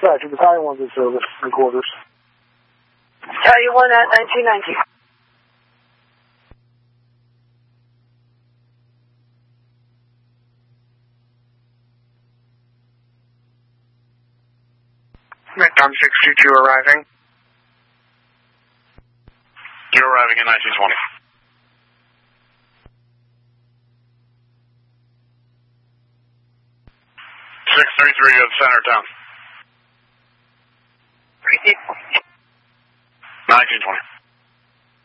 Dispatcher, Battalion 1's in service, in quarters. Battalion 1 at 1990. Tom 62 arriving. You're arriving at 1920. .633 at center town. 1920.